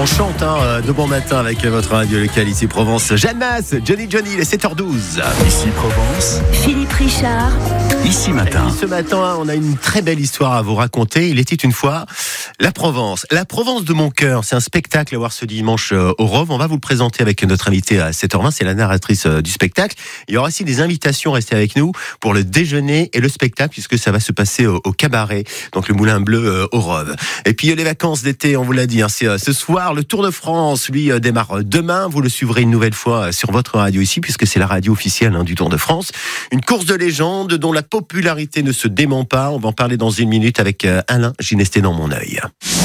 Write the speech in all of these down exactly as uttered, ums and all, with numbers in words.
On chante hein, de bon matin avec votre radio locale ici Provence. Jeanne Masse, Johnny Johnny, il est sept heures douze. Ici Provence. Philippe Richard. Ici matin. Et ce matin, on a une très belle histoire à vous raconter. Il était une fois la Provence. La Provence de mon cœur, c'est un spectacle à voir ce dimanche au Rove. On va vous le présenter avec notre invitée à sept heures vingt, c'est la narratrice du spectacle. Il y aura aussi des invitations, restez avec nous, pour le déjeuner et le spectacle, puisque ça va se passer au, au cabaret, donc le Moulin Bleu au Rove. Et puis les vacances d'été, on vous l'a dit, hein, c'est ce soir, le Tour de France, lui, démarre demain. Vous le suivrez une nouvelle fois sur votre radio ici, puisque c'est la radio officielle hein, du Tour de France. Une course de légende dont la popularité ne se dément pas. On va en parler dans une minute avec Alain Ginesté dans mon œil.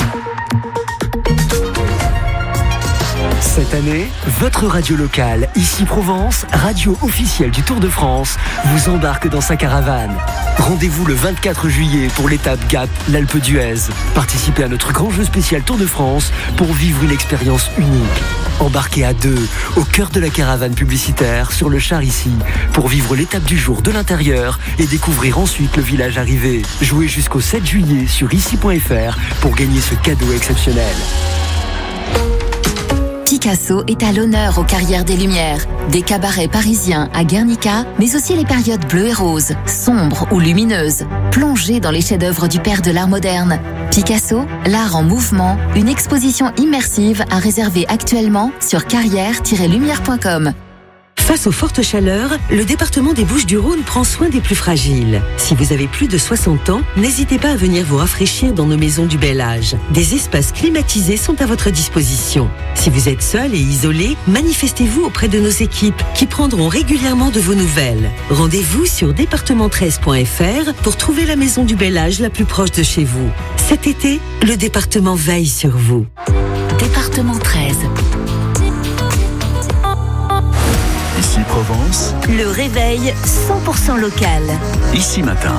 Cette année, votre radio locale, ici Provence, radio officielle du Tour de France, vous embarque dans sa caravane. Rendez-vous le vingt-quatre juillet pour l'étape Gap, l'Alpe d'Huez. Participez à notre grand jeu spécial Tour de France pour vivre une expérience unique. Embarquez à deux, au cœur de la caravane publicitaire, sur le char ici, pour vivre l'étape du jour de l'intérieur et découvrir ensuite le village arrivé. Jouez jusqu'au sept juillet sur ici point f r pour gagner ce cadeau exceptionnel. Picasso est à l'honneur aux Carrières des Lumières. Des cabarets parisiens à Guernica, mais aussi les périodes bleues et roses, sombres ou lumineuses. Plongez dans les chefs-d'œuvre du père de l'art moderne. Picasso, l'art en mouvement, une exposition immersive à réserver actuellement sur carrière tiret lumière point com. Face aux fortes chaleurs, le département des Bouches-du-Rhône prend soin des plus fragiles. Si vous avez plus de soixante ans, n'hésitez pas à venir vous rafraîchir dans nos maisons du bel âge. Des espaces climatisés sont à votre disposition. Si vous êtes seul et isolé, manifestez-vous auprès de nos équipes qui prendront régulièrement de vos nouvelles. Rendez-vous sur département treize point f r pour trouver la maison du bel âge la plus proche de chez vous. Cet été, le département veille sur vous. Département treize. Ici Provence. Le réveil cent pour cent local. Ici matin.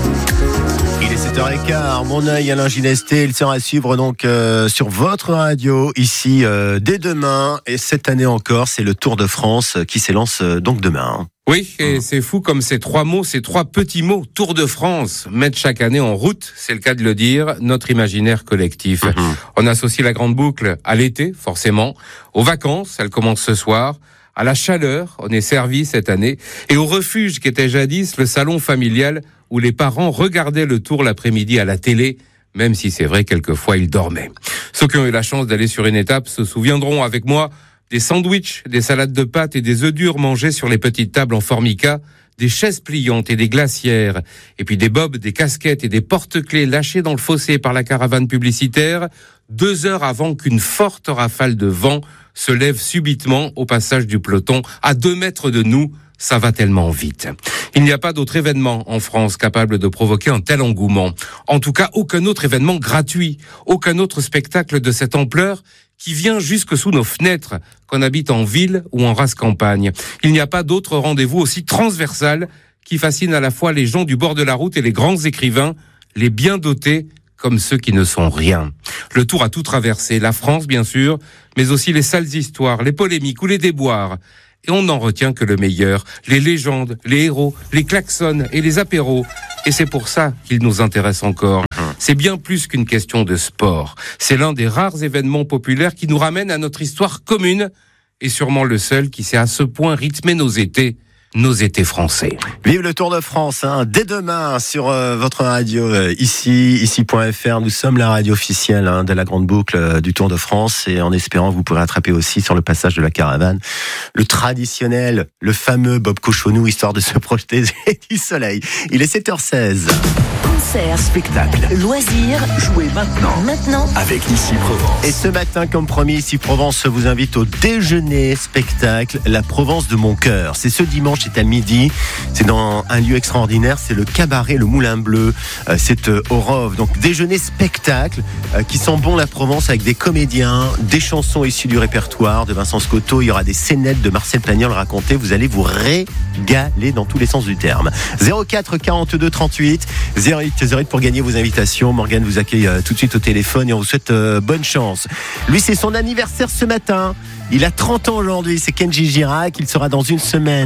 Il est sept heures quinze, mon œil Alain Ginesté, il sera à suivre donc euh, sur votre radio ici euh, dès demain. Et cette année encore, c'est le Tour de France qui s'élance euh, donc demain. Oui, et c'est fou comme ces trois mots, ces trois petits mots, Tour de France, mettent chaque année en route, c'est le cas de le dire, notre imaginaire collectif. Mmh. On associe la grande boucle à l'été, forcément, aux vacances, elles commencent ce soir, à la chaleur, on est servi cette année, et au refuge qui était jadis le salon familial où les parents regardaient le Tour l'après-midi à la télé, même si c'est vrai quelquefois ils dormaient. Ceux qui ont eu la chance d'aller sur une étape se souviendront avec moi des sandwichs, des salades de pâtes et des œufs durs mangés sur les petites tables en formica, des chaises pliantes et des glacières, et puis des bobs, des casquettes et des porte-clés lâchés dans le fossé par la caravane publicitaire, deux heures avant qu'une forte rafale de vent se lève subitement au passage du peloton, à deux mètres de nous. Ça va tellement vite. Il n'y a pas d'autre événement en France capable de provoquer un tel engouement. En tout cas, aucun autre événement gratuit, aucun autre spectacle de cette ampleur qui vient jusque sous nos fenêtres, qu'on habite en ville ou en rase campagne. Il n'y a pas d'autre rendez-vous aussi transversal qui fascine à la fois les gens du bord de la route et les grands écrivains, les bien dotés comme ceux qui ne sont rien. Le Tour a tout traversé, la France bien sûr, mais aussi les sales histoires, les polémiques ou les déboires. Et on n'en retient que le meilleur, les légendes, les héros, les klaxons et les apéros. Et c'est pour ça qu'il nous intéresse encore. C'est bien plus qu'une question de sport. C'est l'un des rares événements populaires qui nous ramène à notre histoire commune et sûrement le seul qui sait à ce point rythmer nos étés. Nos étés français. Vive le Tour de France, hein, dès demain sur euh, votre radio euh, ici, ici point f r. Nous sommes la radio officielle hein, de la grande boucle euh, du Tour de France et en espérant que vous pourrez attraper aussi sur le passage de la caravane le traditionnel, le fameux Bob Cochonou, histoire de se projeter du soleil. Il est sept heures seize. Concert, spectacle, loisirs, jouez maintenant, maintenant avec Ici Provence. Et ce matin, comme promis, ici Provence vous invite au déjeuner spectacle La Provence de mon cœur. C'est ce dimanche, c'est à midi, c'est dans un lieu extraordinaire, c'est le cabaret Le Moulin Bleu, euh, c'est euh, au Rove. Donc déjeuner spectacle euh, qui sent bon la Provence avec des comédiens, des chansons issues du répertoire de Vincent Scotto, il y aura des scénettes de Marcel Pagnol racontées, vous allez vous régaler dans tous les sens du terme. zéro quatre quarante-deux trente-huit zéro huit zéro huit pour gagner vos invitations. Morgane vous accueille euh, tout de suite au téléphone et on vous souhaite euh, bonne chance. Lui, c'est son anniversaire ce matin. Il a trente ans aujourd'hui, c'est Kenji Girac. Il sera dans une semaine, le dix juillet.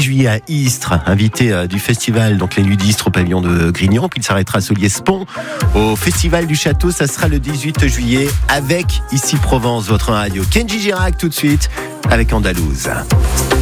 juillet à Istres, invité euh, du festival, donc les nuits d'Istres au pavillon de Grignon. Puis il s'arrêtera à Solliès-Pont. Au festival du Château, ça sera le dix-huit juillet avec Ici Provence, votre radio. Kenji Girac tout de suite avec Andalouse.